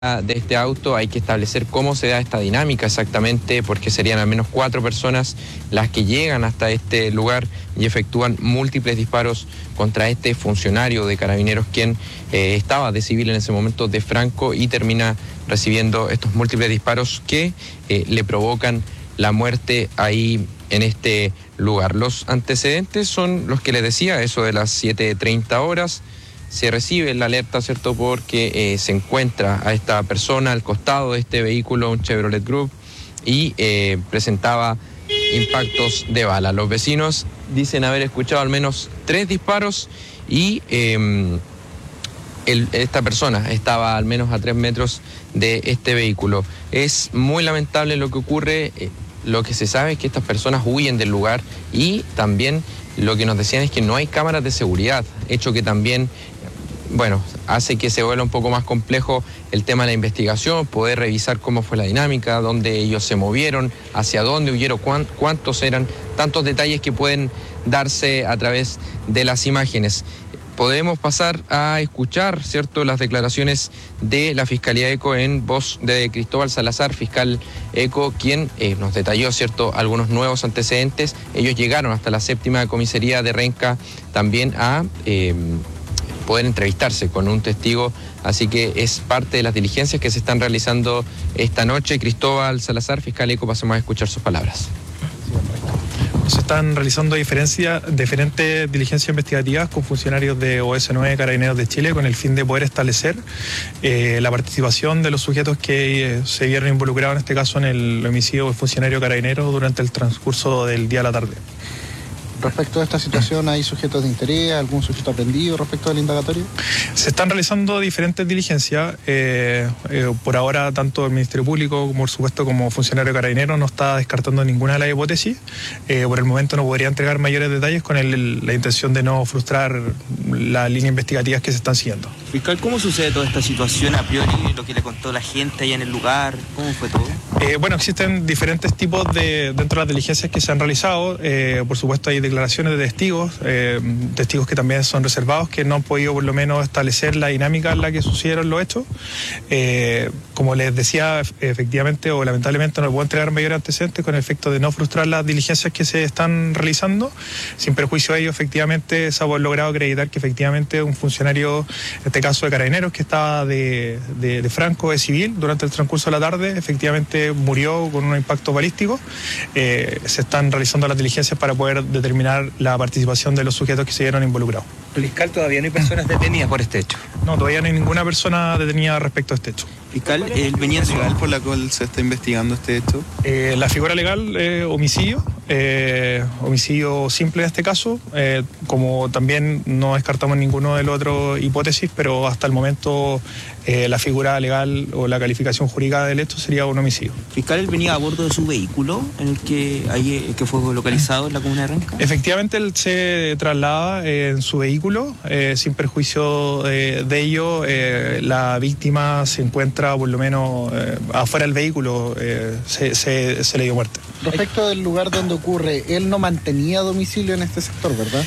de este auto. Hay que establecer cómo se da esta dinámica exactamente, porque serían al menos 4 personas las que llegan hasta este lugar y efectúan múltiples disparos contra este funcionario de Carabineros, quien estaba de civil en ese momento de Franco, y termina recibiendo estos múltiples disparos que le provocan la muerte ahí en este lugar. Los antecedentes son los que les decía, eso de las 7:30 horas. Se recibe la alerta, ¿cierto?, porque se encuentra a esta persona al costado de este vehículo, un Chevrolet Group, y presentaba impactos de bala. Los vecinos dicen haber escuchado al menos 3 disparos y esta persona estaba al menos a 3 metros de este vehículo. Es muy lamentable lo que ocurre. Lo que se sabe es que estas personas huyen del lugar, y también lo que nos decían es que no hay cámaras de seguridad, hecho que también, bueno, hace que se vuelva un poco más complejo el tema de la investigación, poder revisar cómo fue la dinámica, dónde ellos se movieron, hacia dónde huyeron, cuántos eran, tantos detalles que pueden darse a través de las imágenes. Podemos pasar a escuchar, ¿cierto?, las declaraciones de la Fiscalía ECO en voz de Cristóbal Salazar, fiscal ECO, quien nos detalló, ¿cierto?, algunos nuevos antecedentes. Ellos llegaron hasta la 7ª comisaría de Renca también a poder entrevistarse con un testigo, así que es parte de las diligencias que se están realizando esta noche. Cristóbal Salazar, fiscal ECO, pasemos a escuchar sus palabras. Se están realizando diferentes diligencias investigativas con funcionarios de OS9 Carabineros de Chile, con el fin de poder establecer la participación de los sujetos que se vieron involucrados, en este caso, en el homicidio del funcionario carabinero durante el transcurso del día a la tarde. Respecto a esta situación, ¿hay sujetos de interés, algún sujeto aprendido respecto del indagatorio? Se están realizando diferentes diligencias. Por ahora, tanto el Ministerio Público como, por supuesto, como funcionario carabinero, no está descartando ninguna de las hipótesis. Por el momento no podría entregar mayores detalles con la intención de no frustrar las líneas investigativas que se están siguiendo. Fiscal, ¿cómo sucede toda esta situación a priori, lo que le contó la gente allá en el lugar? ¿Cómo fue todo? Bueno, existen diferentes tipos dentro de las diligencias que se han realizado. Por supuesto, hay declaraciones de testigos que también son reservados, que no han podido por lo menos establecer la dinámica en la que sucedieron los hechos. Como les decía, efectivamente o lamentablemente no les puedo entregar mayores antecedentes con el efecto de no frustrar las diligencias que se están realizando. Sin perjuicio de ello, efectivamente se ha logrado acreditar que efectivamente un funcionario, en este caso de Carabineros, que estaba de Franco, de civil, durante el transcurso de la tarde, efectivamente murió con un impacto balístico. Se están realizando las diligencias para poder determinar la participación de los sujetos que se vieron involucrados. Fiscal, ¿todavía no hay personas detenidas por este hecho? No, todavía no hay ninguna persona detenida respecto a este hecho. Fiscal, él venía legal por la cual se está investigando este hecho. La figura legal, homicidio simple en este caso, como también no descartamos ninguno de los otros hipótesis, pero hasta el momento la figura legal o la calificación jurídica del hecho sería un homicidio. Fiscal, él venía a bordo de su vehículo en el que fue localizado en la comuna de Renca. Efectivamente, él se traslada en su vehículo, sin perjuicio de ello. La víctima se encuentra por lo menos afuera del vehículo, se le dio muerte. Respecto del lugar donde ocurre, él no mantenía domicilio en este sector, ¿verdad?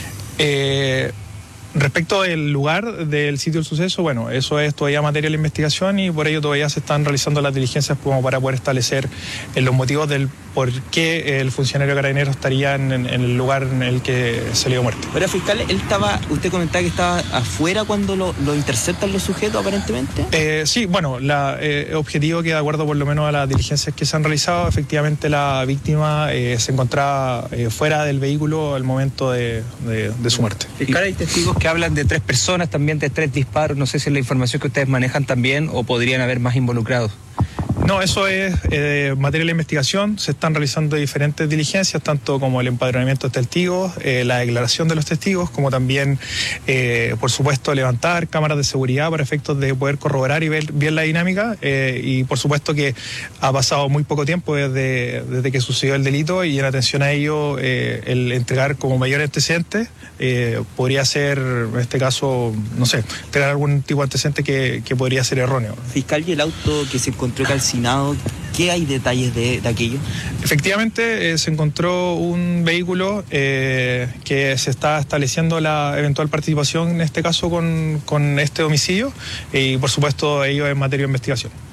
Respecto del lugar del sitio del suceso, bueno, eso es todavía materia de la investigación, y por ello todavía se están realizando las diligencias como para poder establecer los motivos del por qué el funcionario carabinero estaría en el lugar en el que se le dio muerte. Ahora, fiscal, usted comentaba que estaba afuera cuando lo interceptan los sujetos, aparentemente. Sí, bueno, objetivo que, de acuerdo por lo menos a las diligencias que se han realizado, efectivamente la víctima se encontraba fuera del vehículo al momento de su muerte. Fiscal, hay testigos que hablan de 3 personas, también de 3 disparos. No sé si es la información que ustedes manejan también o podrían haber más involucrados. No, eso es materia de la investigación. Se están realizando diferentes diligencias, tanto como el empadronamiento de testigos, la declaración de los testigos, como también, por supuesto, levantar cámaras de seguridad para efectos de poder corroborar y ver bien la dinámica. Y por supuesto que ha pasado muy poco tiempo desde que sucedió el delito, y en atención a ello, el entregar como mayor antecedente podría ser, en este caso, no sé, entregar algún tipo de antecedente que podría ser erróneo. Fiscal, y el auto que se encontró calcinado, ¿Qué hay detalles de aquello? Efectivamente, se encontró un vehículo que se está estableciendo la eventual participación, en este caso, con este homicidio, y por supuesto ello es materia de investigación.